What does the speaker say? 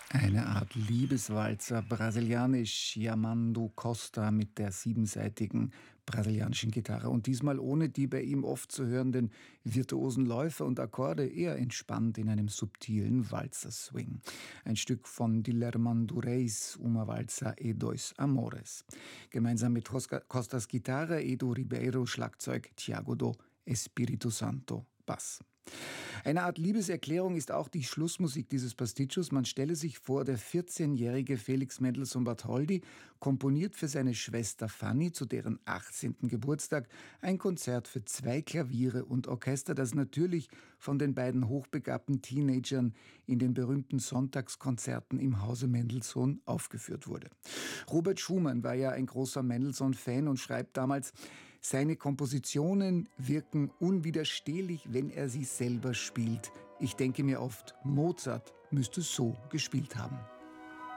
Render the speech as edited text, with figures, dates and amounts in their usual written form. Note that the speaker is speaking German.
Eine Art Liebeswalzer, brasilianisch, Jamando Costa mit der siebensaitigen brasilianischen Gitarre und diesmal ohne die bei ihm oft zu hörenden virtuosen Läufe und Akkorde, eher entspannt in einem subtilen Walzer-Swing. Ein Stück von Dilermando Reis, Uma Walzer e dois Amores. Gemeinsam mit Costas Gitarre, Edu Ribeiro Schlagzeug, Thiago do Espírito Santo Bass. Eine Art Liebeserklärung ist auch die Schlussmusik dieses Pasticcios. Man stelle sich vor, der 14-jährige Felix Mendelssohn Bartholdy komponiert für seine Schwester Fanny zu deren 18. Geburtstag ein Konzert für 2 Klaviere und Orchester, das natürlich von den beiden hochbegabten Teenagern in den berühmten Sonntagskonzerten im Hause Mendelssohn aufgeführt wurde. Robert Schumann war ja ein großer Mendelssohn-Fan und schreibt damals: Seine Kompositionen wirken unwiderstehlich, wenn er sie selber spielt. Ich denke mir oft, Mozart müsste so gespielt haben.